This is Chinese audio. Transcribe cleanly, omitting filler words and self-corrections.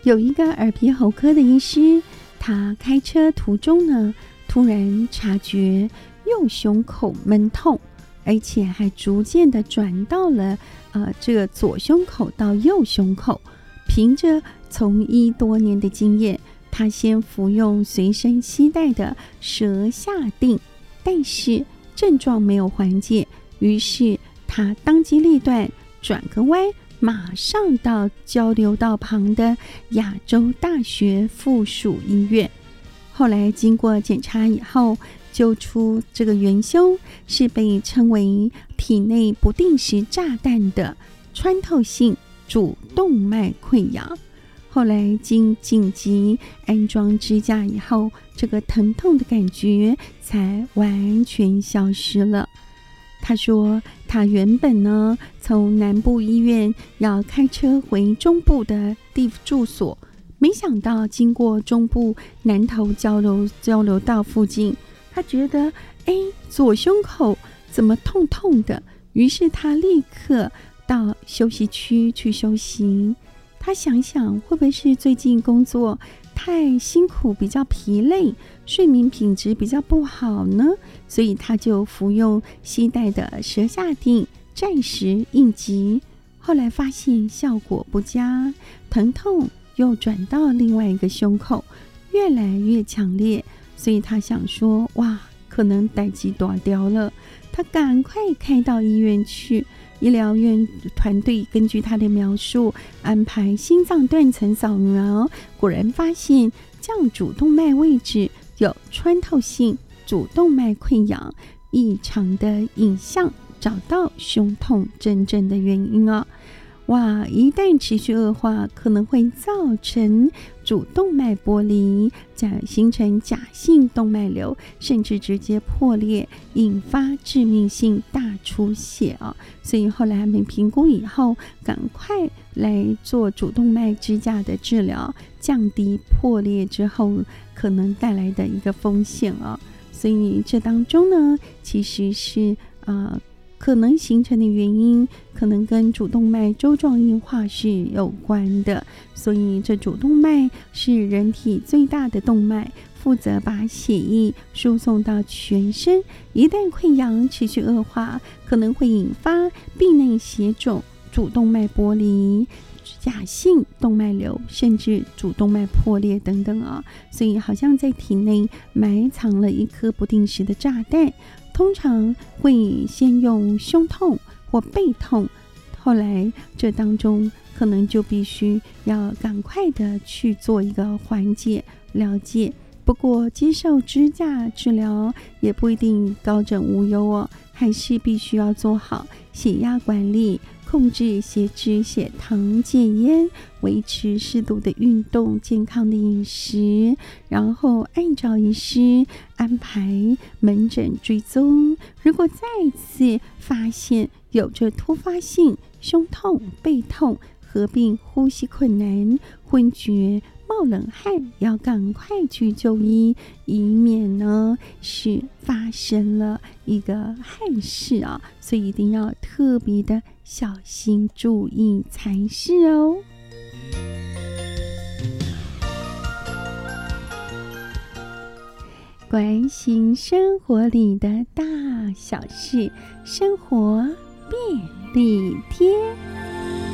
有一个耳鼻喉科的医师，他开车途中呢，突然察觉右胸口闷痛，而且还逐渐的转到了这个左胸口到右胸口。凭着从医多年的经验，他先服用随身携带的舌下定，但是症状没有缓解，于是他当机立断，转个弯，马上到交流道旁的亚洲大学附属医院。后来经过检查以后，揪出这个元凶是被称为体内不定时炸弹的穿透性主动脉溃疡。后来经紧急安装支架以后，这个疼痛的感觉才完全消失了。他说他原本呢从南部医院要开车回中部的住所，没想到经过中部南投交流道附近，他觉得左胸口怎么痛痛的，于是他立刻到休息区去休息。他想想会不会是最近工作太辛苦，比较疲累，睡眠品质比较不好呢？所以他就服用携带的舌下定，暂时应急。后来发现效果不佳，疼痛又转到另外一个胸口，越来越强烈。所以他想说，哇，可能代志大条了。他赶快开到医院去。医疗院团队根据他的描述安排心脏断层扫描，果然发现降主动脉位置有穿透性主动脉溃疡异常的影像，找到胸痛真正的原因啊！哇，一旦持续恶化，可能会造成主动脉剥离，形成假性动脉瘤，甚至直接破裂，引发致命性大出血啊！所以后来他们评估以后，赶快来做主动脉支架的治疗，降低破裂之后可能带来的一个风险啊！所以这当中呢，其实是可能形成的原因可能跟主动脉粥状硬化是有关的，所以这主动脉是人体最大的动脉，负责把血液输送到全身。一旦溃疡持续恶化，可能会引发壁内血肿、主动脉剥离、假性动脉瘤，甚至主动脉破裂等等啊。所以好像在体内埋藏了一颗不定时的炸弹。通常会先用胸痛或背痛，后来这当中可能就必须要赶快的去做一个缓解了解。不过接受支架治疗也不一定高枕无忧哦，还是必须要做好血压管理，控制血脂、血糖，戒烟，维持适度的运动，健康的饮食，然后按照医师安排门诊追踪。如果再次发现有着突发性胸痛、背痛，合并呼吸困难、昏厥、冒冷汗，要赶快去就医，以免呢是发生了一个憾事啊！所以一定要特别的小心注意才是哦。关心生活里的大小事，生活便利贴。